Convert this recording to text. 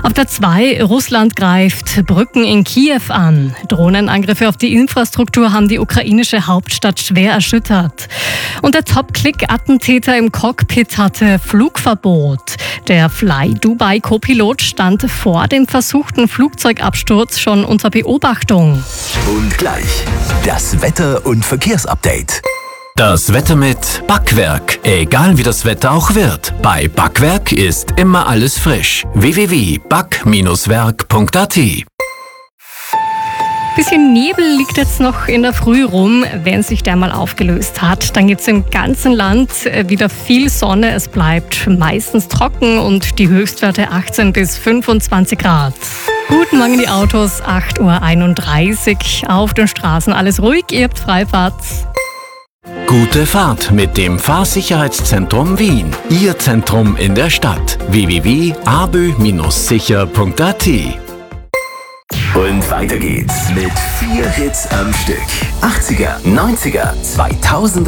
Auf der 2, Russland greift Brücken in Kiew an. Drohnenangriffe auf die Infrastruktur haben die ukrainische Hauptstadt schwer erschüttert. Und der Top-Click-Attentäter im Cockpit hatte Flugverbot. Der Fly Dubai-Copilot stand vor dem versuchten Flugzeugabsturz schon unter Beobachtung. Und gleich das Wetter- und Verkehrsupdate. Das Wetter mit Backwerk. Egal wie das Wetter auch wird. Bei Backwerk ist immer alles frisch. www.back-werk.at. Bisschen Nebel liegt jetzt noch in der Früh rum. Wenn sich der mal aufgelöst hat, dann gibt es im ganzen Land wieder viel Sonne. Es bleibt meistens trocken und die Höchstwerte 18 bis 25 Grad. Guten Morgen, die Autos, 8:31 Uhr. Auf den Straßen alles ruhig, ihr habt Freifahrt. Gute Fahrt mit dem Fahrsicherheitszentrum Wien. Ihr Zentrum in der Stadt. www.abö-sicher.at. Und weiter geht's mit 4 Hits am Stück. 80er, 90er, 2000er.